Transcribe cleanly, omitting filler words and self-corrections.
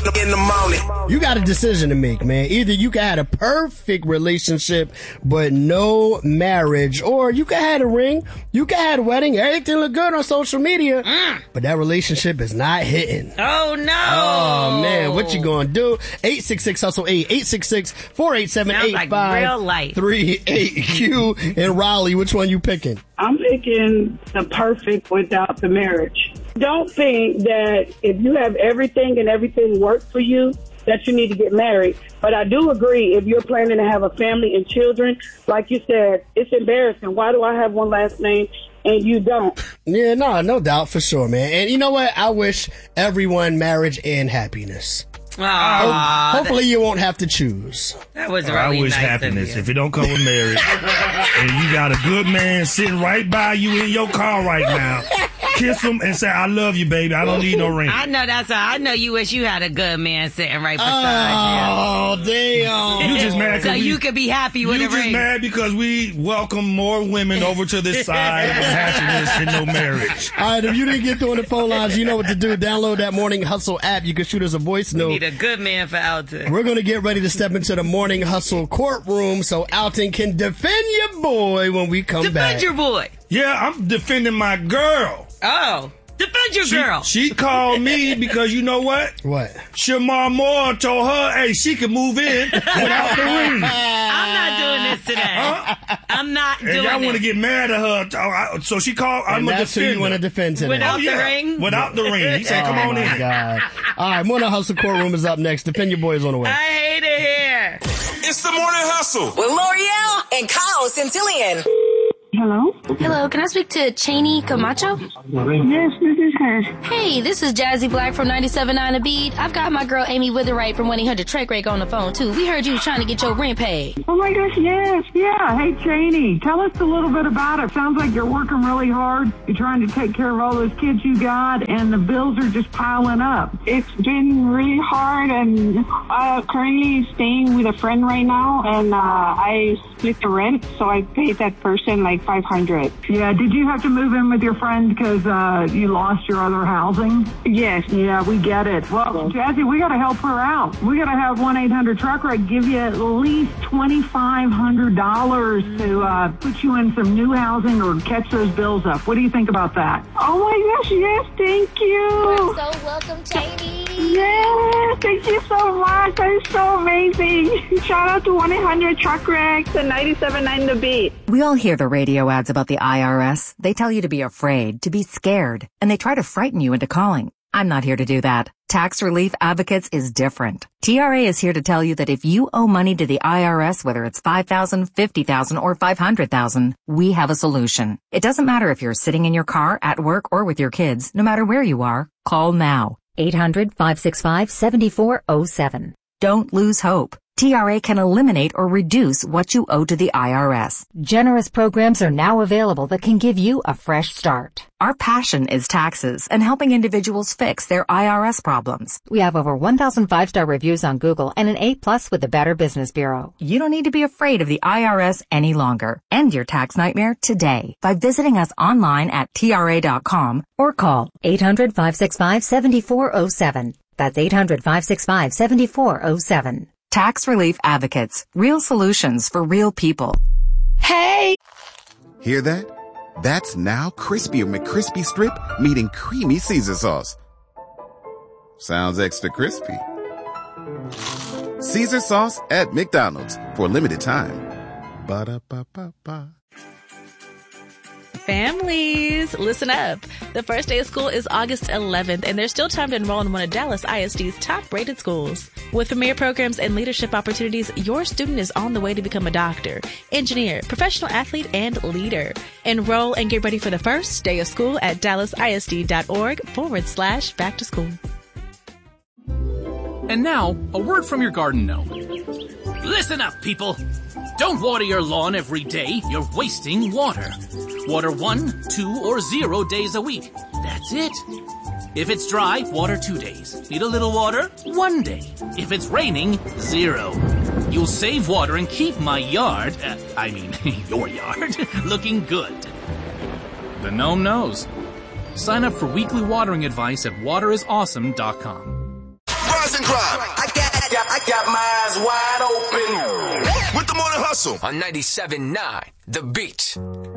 in the morning. You got a decision to make, man. Either you can have a perfect relationship, but no marriage, or you can have a ring, you can have a wedding, everything look good on social media, but that relationship is not hitting. Oh, no. Oh, man, what you gonna do? 866-HUSTLE-8, 866-487-8538. In Raleigh, which one you picking? I'm picking the perfect without the marriage. Don't think that if you have everything and everything works for you, that you need to get married. But I do agree, if you're planning to have a family and children, like you said, it's embarrassing. Why do I have one last name and you don't? Yeah, no doubt, for sure, man. And you know what? I wish everyone marriage and happiness. Hopefully you won't have to choose. That was really I wish nice happiness. If it don't come with marriage, and you got a good man sitting right by you in your car right now, kiss him and say, "I love you, baby. I don't need no ring." I know I know you wish you had a good man sitting right beside you. Oh, damn. You just mad so you could be happy with a ring. You just mad because we welcome more women over to this side of happiness and no marriage. All right, if you didn't get through on the phone lines, you know what to do. Download that Morning Hustle app. You can shoot us a voice note. We need a good man for Alton. We're going to get ready to step into the Morning Hustle courtroom so Alton can defend your boy when we come back. Defend your boy. Yeah, I'm defending my girl. Oh. Defend your girl. She called me because you know what? What? Shamar Moore told her, hey, she can move in without the ring. I'm not doing this today. I'm not doing and y'all this. want to get mad at her. So she called, I'm going to defend her. You want to defend today. Without the ring? Without the ring. He said, come on in. Oh, my God. All right, Morning Hustle courtroom is up next. Defend your boy is on the way. I hate it here. It's the Morning Hustle with L'Oreal and Kyle Centillion. Hello? Hello, can I speak to Cheney Camacho? Yes, this is her. Hey, this is Jazzy Black from 97.9 The Beat. I've got my girl Amy Witherite from 1-800-TREK on the phone, too. We heard you was trying to get your rent paid. Oh my gosh, yes. Yeah. Hey, Cheney, tell us a little bit about it. Sounds like you're working really hard. You're trying to take care of all those kids you got, and the bills are just piling up. It's been really hard, and I'm currently staying with a friend right now, and I split the rent, so I paid that person like $500. Yeah, did you have to move in with your friend because you lost your other housing? Yes. Yeah, we get it. Well, Jazzy, we got to help her out. We got to have 1-800-TRUCK give you at least $2,500 to put you in some new housing or catch those bills up. What do you think about that? Oh my gosh, yes, thank you. You're so welcome, Cheney. Yes, thank you so much. That is so amazing. Shout out to 1-800-TRUCK and 97.9 The Beat. We all hear the radio ads about the IRS. They tell you to be afraid, to be scared, and they try to frighten you into calling. I'm not here to do that. Tax Relief Advocates is different. TRA is here to tell you that if you owe money to the IRS, whether it's $5,000, $50,000, or $500,000, we have a solution. It doesn't matter if you're sitting in your car, at work, or with your kids. No matter where you are, call now. 800-565-7407. Don't lose hope. TRA can eliminate or reduce what you owe to the IRS. Generous programs are now available that can give you a fresh start. Our passion is taxes and helping individuals fix their IRS problems. We have over 1,000 5-star reviews on Google and an A+ with the Better Business Bureau. You don't need to be afraid of the IRS any longer. End your tax nightmare today by visiting us online at TRA.com or call 800-565-7407. That's 800-565-7407. Tax Relief Advocates. Real solutions for real people. Hey! Hear that? That's now Crispy McCrispy Strip meeting Creamy Caesar Sauce. Sounds extra crispy. Caesar Sauce at McDonald's for a limited time. Ba-da-ba-ba-ba. Families, listen up. The first day of school is August 11th, and there's still time to enroll in one of Dallas ISD's top-rated schools. With premier programs and leadership opportunities, your student is on the way to become a doctor, engineer, professional athlete, and leader. Enroll and get ready for the first day of school at dallasisd.org/back to school. And now, a word from your garden gnome. Listen up, people. Don't water your lawn every day. You're wasting water. Water 1, 2, or 0 days a week. That's it. If it's dry, water 2 days. Need a little water? 1 day. If it's raining, 0. You'll save water and keep my yard, your yard, looking good. The gnome knows. Sign up for weekly watering advice at waterisawesome.com. rising crime. I got my eyes wide open. With the Morning Hustle on 97.9 The Beat.